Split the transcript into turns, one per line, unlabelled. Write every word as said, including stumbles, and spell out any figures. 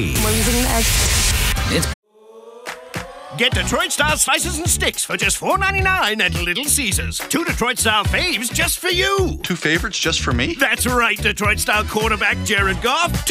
It's
Get Detroit-style slices and sticks for just four ninety-nine at Little Caesars. Two Detroit-style faves just for you.
Two favorites just for me?
That's right, Detroit-style quarterback Jared Goff.